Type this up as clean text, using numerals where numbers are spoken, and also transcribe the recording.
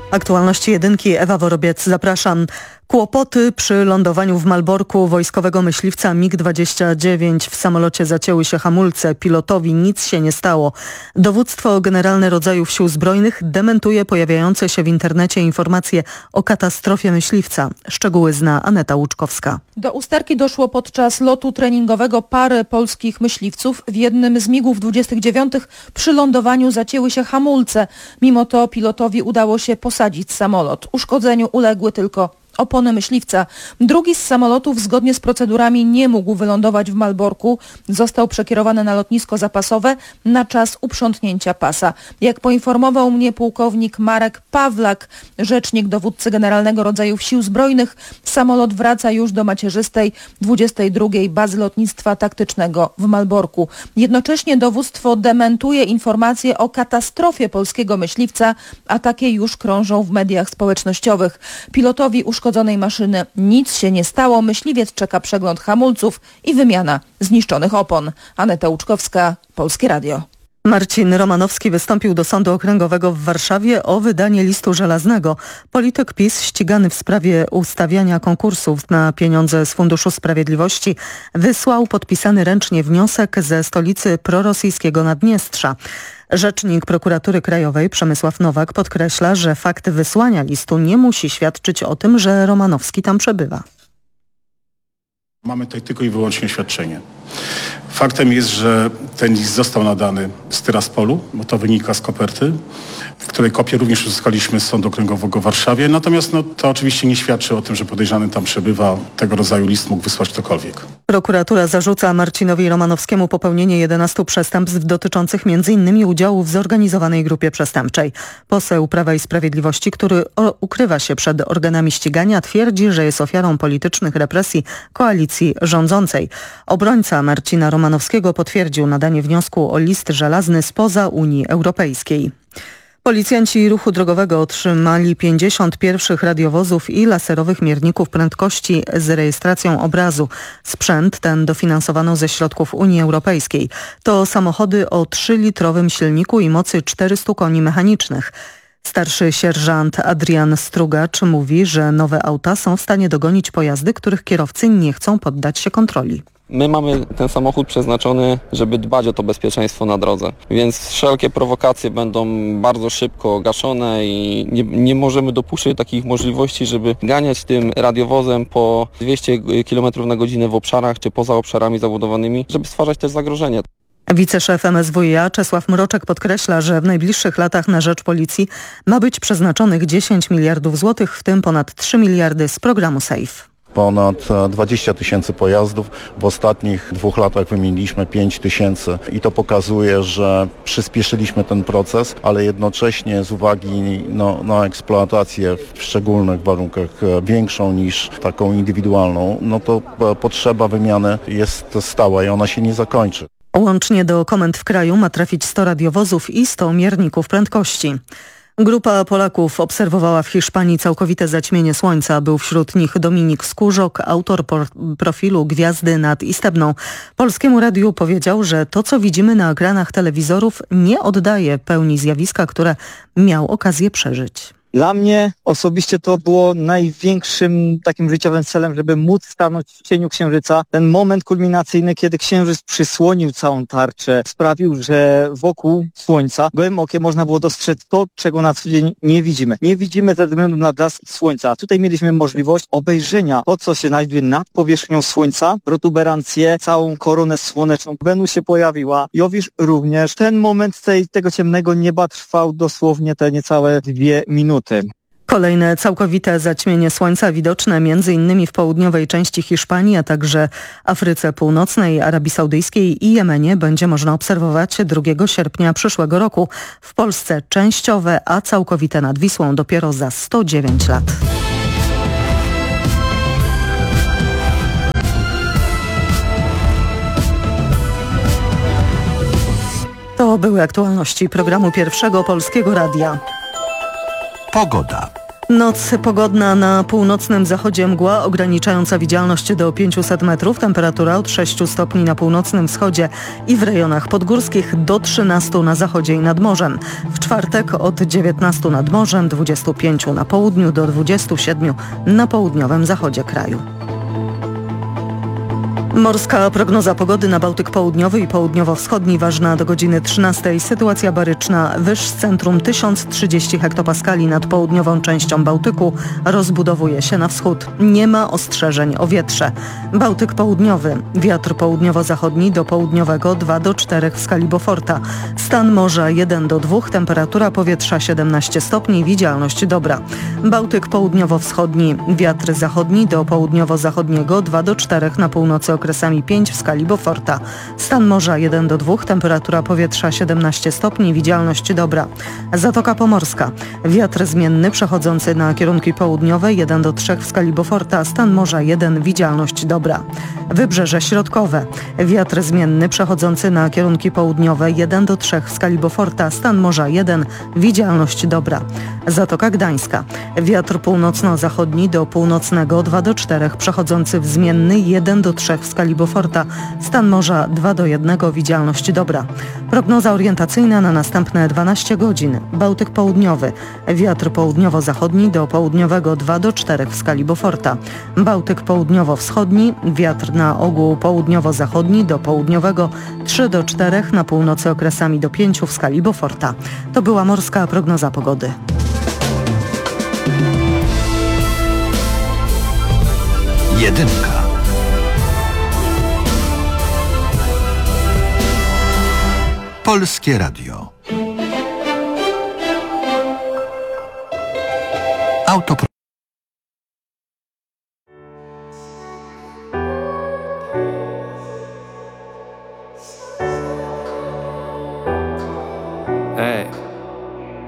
Aktualności jedynki, Ewa Worobiec, zapraszam. Kłopoty przy lądowaniu w Malborku wojskowego myśliwca MiG-29. W samolocie zacięły się hamulce. Pilotowi nic się nie stało. Dowództwo Generalne Rodzajów Sił Zbrojnych dementuje pojawiające się w internecie informacje o katastrofie myśliwca. Szczegóły zna Aneta Łuczkowska. Do usterki doszło podczas lotu treningowego pary polskich myśliwców. W jednym z MiG-ów 29 przy lądowaniu zacięły się hamulce. Mimo to pilotowi udało się posadzić samolot. Uszkodzeniu uległy tylko opony myśliwca. Drugi z samolotów zgodnie z procedurami nie mógł wylądować w Malborku. Został przekierowany na lotnisko zapasowe na czas uprzątnięcia pasa. Jak poinformował mnie pułkownik Marek Pawlak, rzecznik dowódcy Generalnego Rodzajów Sił Zbrojnych, samolot wraca już do macierzystej 22. Bazy Lotnictwa Taktycznego w Malborku. Jednocześnie dowództwo dementuje informacje o katastrofie polskiego myśliwca, a takie już krążą w mediach społecznościowych. Pilotowi uszkodzonej maszyny nic się nie stało. Myśliwiec czeka przegląd hamulców i wymiana zniszczonych opon. Aneta Łuczkowska, Polskie Radio. Marcin Romanowski wystąpił do Sądu Okręgowego w Warszawie o wydanie listu żelaznego. Polityk PiS ścigany w sprawie ustawiania konkursów na pieniądze z Funduszu Sprawiedliwości wysłał podpisany ręcznie wniosek ze stolicy prorosyjskiego Naddniestrza. Rzecznik Prokuratury Krajowej Przemysław Nowak podkreśla, że fakt wysłania listu nie musi świadczyć o tym, że Romanowski tam przebywa. Mamy tutaj tylko i wyłącznie oświadczenie. Faktem jest, że ten list został nadany z Tyraspolu, bo to wynika z koperty, której kopię również uzyskaliśmy z Sądu Okręgowego w Warszawie. Natomiast to oczywiście nie świadczy o tym, że podejrzany tam przebywa. Tego rodzaju list mógł wysłać ktokolwiek. Prokuratura zarzuca Marcinowi Romanowskiemu popełnienie 11 przestępstw dotyczących m.in. udziału w zorganizowanej grupie przestępczej. Poseł Prawa i Sprawiedliwości, który ukrywa się przed organami ścigania, twierdzi, że jest ofiarą politycznych represji koalicji rządzącej. Obrońca Marcina Romanowskiego potwierdził nadanie wniosku o list żelazny spoza Unii Europejskiej. Policjanci ruchu drogowego otrzymali 50 pierwszych radiowozów i laserowych mierników prędkości z rejestracją obrazu. Sprzęt ten dofinansowano ze środków Unii Europejskiej. To samochody o 3-litrowym silniku i mocy 400 koni mechanicznych. Starszy sierżant Adrian Strugacz mówi, że nowe auta są w stanie dogonić pojazdy, których kierowcy nie chcą poddać się kontroli. My mamy ten samochód przeznaczony, żeby dbać o to bezpieczeństwo na drodze, więc wszelkie prowokacje będą bardzo szybko gaszone i nie możemy dopuszczać takich możliwości, żeby ganiać tym radiowozem po 200 km na godzinę w obszarach czy poza obszarami zabudowanymi, żeby stwarzać też zagrożenie. Wiceszef MSWiA Czesław Mroczek podkreśla, że w najbliższych latach na rzecz policji ma być przeznaczonych 10 miliardów złotych, w tym ponad 3 miliardy z programu SAFE. Ponad 20 tysięcy pojazdów. W ostatnich 2 latach wymieniliśmy 5 tysięcy i to pokazuje, że przyspieszyliśmy ten proces, ale jednocześnie z uwagi na eksploatację w szczególnych warunkach większą niż taką indywidualną, to potrzeba wymiany jest stała i ona się nie zakończy. Łącznie do komend w kraju ma trafić 100 radiowozów i 100 mierników prędkości. Grupa Polaków obserwowała w Hiszpanii całkowite zaćmienie słońca. Był wśród nich Dominik Skórzok, autor profilu Gwiazdy nad Istebną. Polskiemu Radiu powiedział, że to, co widzimy na ekranach telewizorów, nie oddaje pełni zjawiska, które miał okazję przeżyć. Dla mnie osobiście to było największym takim życiowym celem, żeby móc stanąć w cieniu księżyca. Ten moment kulminacyjny, kiedy księżyc przysłonił całą tarczę, sprawił, że wokół słońca gołym okiem można było dostrzec to, czego na co dzień nie widzimy. Nie widzimy ze względu na blask słońca. A tutaj mieliśmy możliwość obejrzenia to, co się znajduje nad powierzchnią słońca, protuberancję, całą koronę słoneczną. Wenus się pojawiła, Jowisz również. Ten moment tego ciemnego nieba trwał dosłownie te niecałe 2 minuty. Kolejne całkowite zaćmienie słońca widoczne m.in. w południowej części Hiszpanii, a także Afryce Północnej, Arabii Saudyjskiej i Jemenie będzie można obserwować 2 sierpnia przyszłego roku. W Polsce częściowe, a całkowite nad Wisłą dopiero za 109 lat. To były aktualności programu Pierwszego Polskiego Radia. Pogoda. Noc pogodna, na północnym zachodzie mgła ograniczająca widzialność do 500 metrów, temperatura od 6 stopni na północnym wschodzie i w rejonach podgórskich do 13 na zachodzie i nad morzem. W czwartek od 19 nad morzem, 25 na południu do 27 na południowym zachodzie kraju. Morska prognoza pogody na Bałtyk Południowy i Południowo-Wschodni ważna do godziny 13. Sytuacja baryczna. Wyż z centrum 1030 hektopaskali nad południową częścią Bałtyku rozbudowuje się na wschód. Nie ma ostrzeżeń o wietrze. Bałtyk Południowy. Wiatr południowo-zachodni do południowego 2 do 4 w skali Beauforta. Stan morza 1 do 2, temperatura powietrza 17 stopni, widzialność dobra. Bałtyk Południowo-Wschodni. Wiatr zachodni do południowo-zachodniego 2 do 4 na północy, okresami 5 w skali Beauforta. Stan morza 1 do 2, temperatura powietrza 17 stopni, widzialność dobra. Zatoka Pomorska. Wiatr zmienny przechodzący na kierunki południowe 1 do 3 w skali Beauforta, stan morza 1, widzialność dobra. Wybrzeże Środkowe. Wiatr zmienny przechodzący na kierunki południowe 1 do 3 w skali Beauforta, stan morza 1, widzialność dobra. Zatoka Gdańska. Wiatr północno-zachodni do północnego 2 do 4, przechodzący w zmienny 1 do 3 w skali Beauforta, stan morza 2 do 1, widzialność dobra. Prognoza orientacyjna na następne 12 godzin. Bałtyk Południowy. Wiatr południowo-zachodni do południowego 2 do 4 w skali Beauforta. Bałtyk Południowo-Wschodni. Wiatr na ogół południowo-zachodni do południowego 3 do 4, na północy okresami do 5 w skali Beauforta. To była morska prognoza pogody. Jedynka. Polskie Radio. Autopro